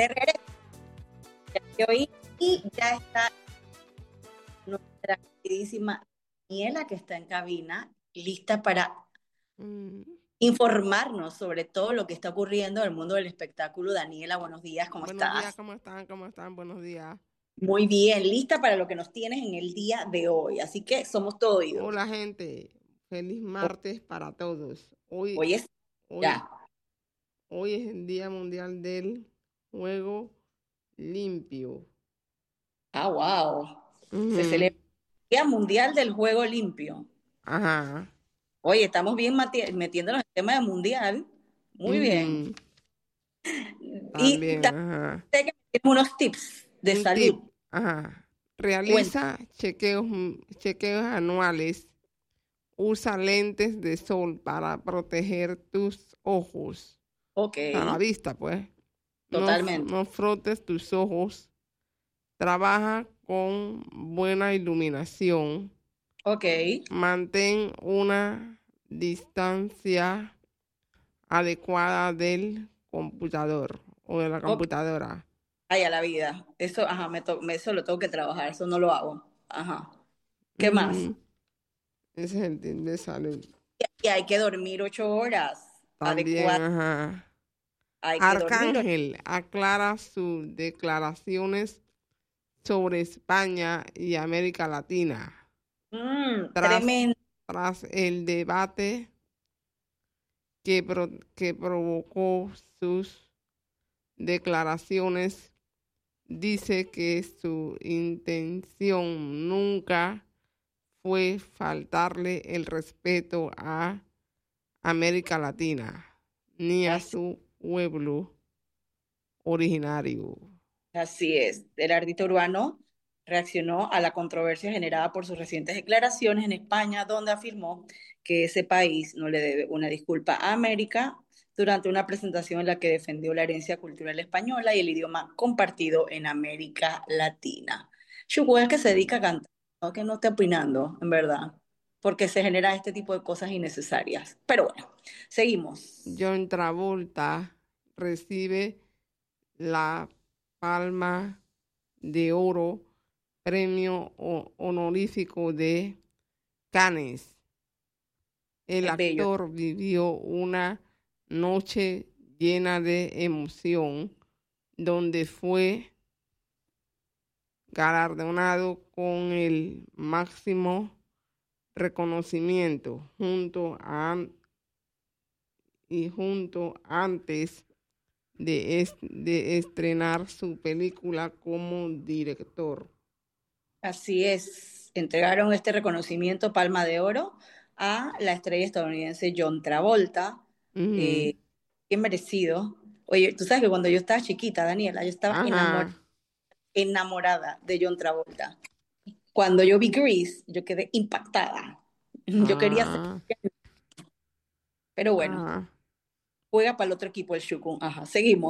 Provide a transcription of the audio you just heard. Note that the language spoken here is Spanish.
De regreso de hoy y ya está nuestra queridísima Daniela que está en cabina, lista para Mm, informarnos sobre todo lo que está ocurriendo en el mundo del espectáculo. Daniela, buenos días, ¿cómo Buenos días, estás? ¿cómo están? ¿Cómo están? Buenos días. Muy bien, lista para lo que nos tienes en el día de hoy. Así que somos todo oídos. Hola, gente. Feliz martes para todos. Hoy, Hoy es hoy, ya. hoy es el Día Mundial del Juego Limpio. Ah, wow. Se Ujú. celebra el Día Mundial del Juego Limpio. Ajá. Oye, estamos bien metiéndonos en el tema de mundial. Muy bien. Ujú. Y También, también ajá. sé que me tienes unos tips de Un salud. tip, ajá. Cuenta. Realiza chequeos anuales. Usa lentes de sol para proteger tus ojos. Ok, A la vista, pues. totalmente. No frotes tus ojos. Trabaja con buena iluminación. Ok, Mantén una distancia adecuada del computador o de la ok. computadora. Ay, a la vida. Eso, ajá, eso lo tengo que trabajar, eso no lo hago. Ajá. ¿Qué más? Ujú. Ese es el tip de salud. Y hay que dormir 8 horas. También, Adecuado. ajá. Hay que dormir. Arcángel aclara sus declaraciones sobre España y América Latina. Tras, Tremendo. tras el debate que provocó sus declaraciones, dice que su intención nunca fue faltarle el respeto a América Latina ni a Así, su pueblo originario. así es. El artista urbano reaccionó a la controversia generada por sus recientes declaraciones en España, donde afirmó que ese país no le debe una disculpa a América durante una presentación en la que defendió la herencia cultural española y el idioma compartido en América Latina. Chucu es que se dedica a cantar, no que no esté opinando, en verdad, porque se genera este tipo de cosas innecesarias. Pero bueno, seguimos. John Travolta recibe la Palma de Oro, premio honorífico de Cannes. El Es bello. actor vivió una noche llena de emoción, donde fue galardonado con el máximo reconocimiento junto antes de estrenar su película como director. Así es, entregaron este reconocimiento Palma de Oro a la estrella estadounidense John Travolta, Ujú. eh, bien merecido. Oye, tú sabes que cuando yo estaba chiquita, Daniela, yo estaba Ajá, enamorada de John Travolta. Cuando yo vi Grease, yo quedé impactada. Yo quería ser, ajá, pero bueno, ajá. juega para el otro equipo el Shukun. Ajá, seguimos.